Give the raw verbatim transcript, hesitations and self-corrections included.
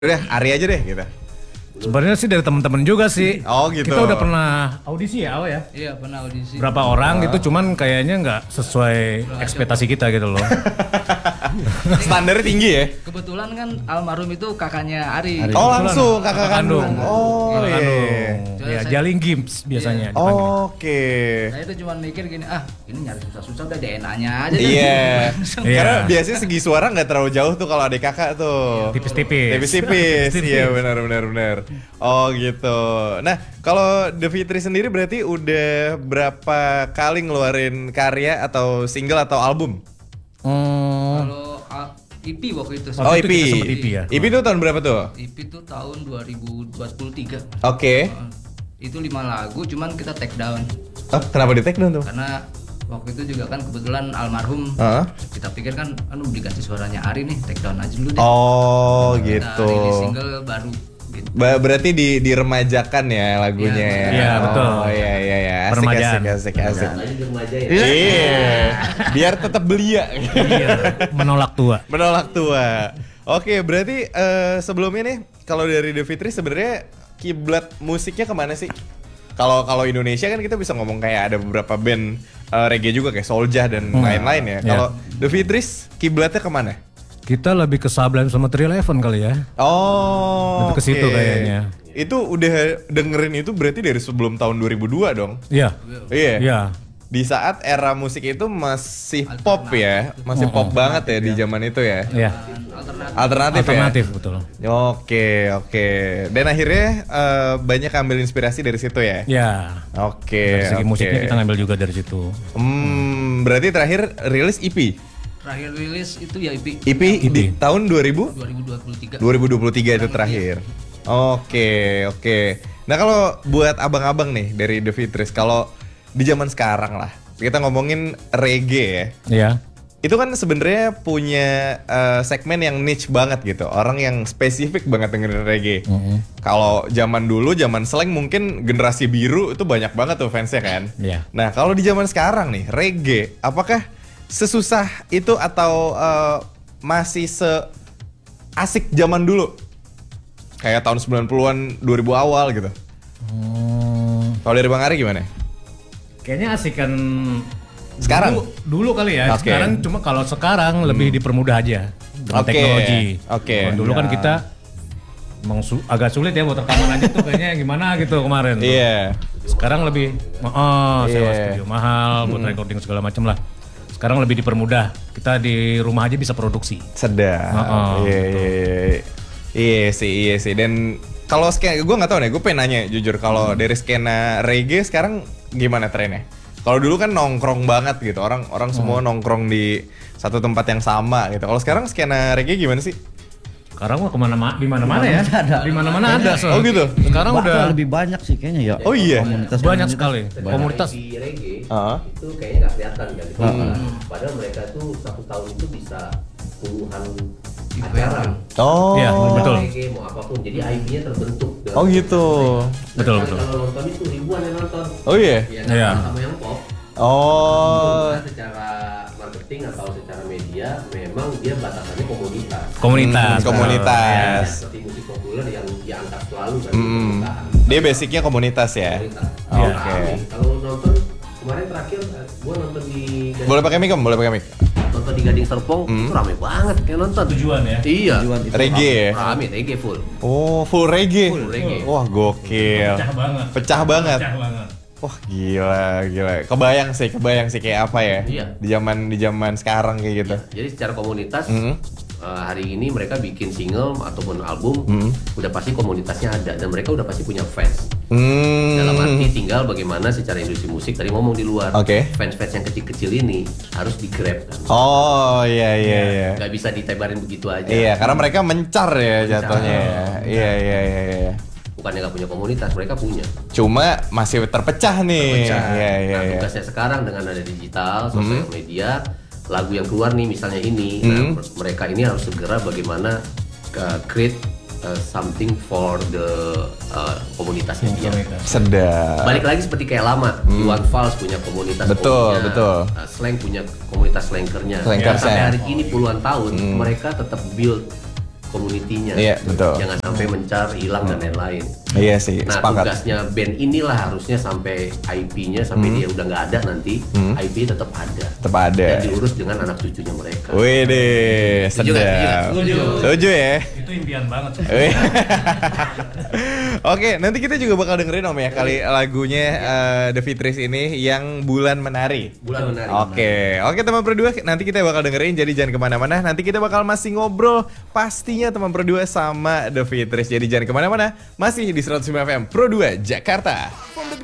Udah, Ari aja deh gitu. Sebenarnya sih dari teman-teman juga sih. Oh gitu. Kita udah pernah audisi ya, Awa ya? Iya pernah audisi. Berapa orang gitu, cuman kayaknya nggak sesuai ekspektasi kita gitu loh. Standarnya tinggi ya? Kebetulan kan almarhum itu kakaknya Ari. Oh langsung kakak kandung. Oh Kakak iya. kandung. Jadi Ya, saya- Jaling Gims biasanya dipanggil. Oke. Saya itu cuma mikir gini, ah ini nyari susah-susah udah D N A-nya aja. deh. Iya. Langsung. Iya. Karena biasanya segi suara nggak terlalu jauh tuh kalau adik kakak tuh. Tipis-tipis. Tipis-tipis. Tipis-tipis. Iya benar benar benar. Oh gitu. Nah kalau The Fitri sendiri berarti udah berapa kali ngeluarin karya atau single atau album? Hmm. Kalau ah, E P waktu itu. Oh itu E P. kita sempet E P ya? E P tuh tahun berapa tuh? E P itu tahun dua ribu dua puluh tiga. Oke. Itu lima lagu, cuman kita take down Oh kenapa di take down tuh? karena waktu itu juga kan kebetulan almarhum. Hah? Kita pikir kan, anu diganti suaranya Ari nih, take down aja dulu deh. Oh Kita gitu. rilis single baru. Gitu. Ba- berarti di diremajakan ya lagunya. Iya, iya, betul. Oh iya iya iya. Asik Peremajaan. asik asik asik. ya. Iya. Biar tetap belia. Iya, menolak tua. Menolak tua. Oke, berarti eh, sebelumnya nih kalau dari The Fitri sebenarnya kiblat musiknya kemana sih? Kalau kalau Indonesia kan kita bisa ngomong kayak ada beberapa band eh, reggae juga kayak Souljah dan Hmm. lain-lain ya. Iya. Kalau The Fitris kiblatnya kemana? Kita lebih ke Sublime sama Three Eleven kali ya. Oh, Lebih ke situ oke. kayaknya. Itu udah dengerin itu berarti dari sebelum tahun dua ribu dua dong? Iya. Iya. Iya. Di saat era musik itu masih pop ya, masih pop banget ya di zaman itu ya. Iya. Alternatif. Alternatif, Alternatif betul. ya. Oke, oke. Dan akhirnya eh, banyak ambil inspirasi dari situ ya. Ya. Oke. Dari segi oke. musiknya kita ngambil juga dari situ. Hmm, berarti terakhir rilis E P. Terakhir rilis itu ya E P E P di tahun dua ribu? dua ribu dua puluh tiga. dua ribu dua puluh tiga itu terakhir. Oke, oke. Nah, kalau buat abang-abang nih dari The Fitris, kalau di zaman sekarang lah, kita ngomongin reggae ya. Iya. Itu kan sebenarnya punya eh, segmen yang niche banget gitu. Orang yang spesifik banget dengerin reggae. Kalau zaman dulu, zaman slang mungkin generasi biru itu banyak banget tuh fansnya kan. Iya. Nah, kalau di zaman sekarang nih, reggae apakah sesusah itu atau eh, masih se asik zaman dulu? Kayak tahun sembilan puluhan, dua ribu awal gitu. Hmm. Kalau dari Bang Ari gimana? Kayaknya asikan Sekarang? dulu, dulu kali ya. Oke. Sekarang cuma kalau sekarang lebih dipermudah aja dengan Oke, teknologi. oke. Kalau dulu kan kita emang su- agak sulit ya buat rekaman aja tuh kayaknya gimana gitu kemarin. tuh. Iya. Sekarang lebih oh, sewa Iya. studio mahal buat recording segala macam lah. Sekarang lebih dipermudah. Kita di rumah aja bisa produksi. Sedap. Oh, Iya, iya, iya. Iya sih, iya sih. Dan kalau skena, gue nggak tahu nih. Gue pengen nanya jujur. Kalau dari skena reggae sekarang gimana trennya? Kalau dulu kan nongkrong banget gitu. Orang orang semua nongkrong di satu tempat yang sama gitu. Kalau sekarang skena reggae gimana sih? Sekarang mah kemana-mana, di mana-mana ya. Di mana-mana ada. So. Oh gitu? Sekarang Bahkan udah lebih banyak sih kayaknya ya. Oh iya? Komunitas banyak sekali komunitas. Di reggae Heeh. itu kayaknya nggak kelihatan kan. Padahal mereka tuh satu tahun itu bisa puluhan acara. Oh. Iya, Mau betul. reggae mau apapun. Jadi I P-nya terbentuk. dengan Oh gitu. mereka. Betul, Dan betul. Kalau nonton itu ribuan yang nonton. Oh iya. Ya, Iya. sama yang pop. Oh. Karena secara marketing atau secara media memang dia batasannya komunitas. Komunitas. Hmm, komunitas. Seperti musik populer yang diangkat selalu kan Mm. permukaan. Dia basicnya komunitas ya. Komunitas. Oke. Rame. Kalau nonton kemarin terakhir eh, gua nonton di Boleh pakai mic om? Boleh pakai mic. nonton di Gading Serpong Hmm. itu rame banget kayak nonton. Tujuan ya. Iya. Tujuan itu Reggae ya. Rame reggae full. Oh, full reggae. Full reggae. Wah, gokil. Pecah banget. Pecah banget. Pecah banget. Wah, gila, gila. Kebayang sih, kebayang sih kayak apa ya? Iya. Di zaman di zaman sekarang kayak gitu. Jadi secara komunitas Mhm. eh, hari ini mereka bikin single ataupun album Mhm. udah pasti komunitasnya ada dan mereka udah pasti punya fans. Hmm. Dalam arti tinggal bagaimana secara industri musik tadi ngomong di luar. Oke. Fans-fans yang kecil-kecil ini harus di-grab kan. Oh, iya iya iya. Nggak bisa ditebarin begitu aja. Iya, karena mereka mencar ya Mencar. jatuhnya ya. Iya iya iya iya. Bukannya nggak punya komunitas, mereka punya. Cuma masih terpecah nih. Terpecah. Iya iya Nah, iya. tugasnya sekarang dengan ada digital, sosial media, lagu yang keluar nih misalnya ini, Hmm. nah, mereka ini harus segera bagaimana uh, create uh, something for the uh, komunitasnya dia. Sedap. Balik lagi seperti kayak lama, Iwan Fals punya komunitas Hmm. Betul, kopinya, betul. uh, Slang punya komunitas slankernya. Slankersnya. Sampai hari ini puluhan tahun mereka tetap build community-nya. Iya, betul. Jangan sampai mencar, hilang dan lain-lain. Iya sih, Nah, sepakat. tugasnya band inilah harusnya sampai I P-nya sampai Hmm. dia udah nggak ada nanti, Hmm. I P tetap ada. Tetap ada. Dan diurus dengan anak cucunya mereka. Wih deh, Setuju nggak? sedap. Setuju. Setuju ya. Itu impian banget. Wih. Oke, nanti kita juga bakal dengerin Om ya kali lagunya eh, The Fitris ini yang Bulan Menari. Bulan Menari. Oke, oke teman berdua, nanti kita bakal dengerin, jadi jangan kemana-mana. Nanti kita bakal masih ngobrol pastinya teman berdua sama The Fitris. Jadi jangan kemana-mana, masih di seratus sembilan F M Pro dua Jakarta.